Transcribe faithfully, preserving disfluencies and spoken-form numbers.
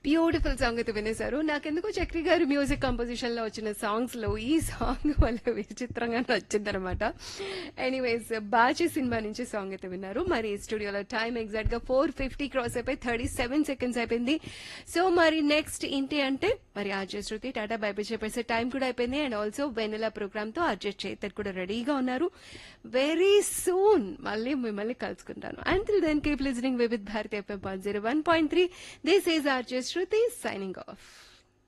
Beautiful song అయితే వినేశారు. నాకెందుకో చక్రి గారి మ్యూజిక్ కంపోజిషన్ లో వచ్చిన సాంగ్స్ లో ఈ సాంగ్ వల్ల విచిత్రంగా నచ్చిందనమాట. ఎనీవేస్ బాచి సినిమా నుంచి సాంగ్ అయితే విన్నారు. మరి స్టూడియోలో టైం ఎగ్జాక్ట్ గా ఫోర్ ఫిఫ్టీ క్రాస్ అయిపోయి థర్టీ సెవెన్ సెకండ్స్ అయిపోయింది. సో మరి నెక్స్ట్ ఏంటి అంటే మరి RJ Shruti tata bye by చెప్పేసే time కూడా అయిపోయింది. అండ్ ఆల్సో వెనెలా ప్రోగ్రామ్ తో ఆర్జే చేతర్ కూడా రెడీగా ఉన్నారు. వెరీ సూన్ మళ్ళీ మిమ్మల్ని కలుసుకుంటాను. Until then keep listening with Bharati FM one zero one point three. This is RJ Shruti signing off.